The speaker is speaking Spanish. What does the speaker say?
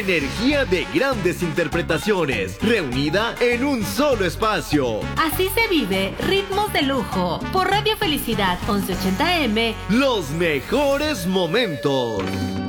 energía de grandes interpretaciones, reunida en un solo espacio. Así se vive Ritmos de Lujo por Radio Felicidad 1180M. Los mejores momentos.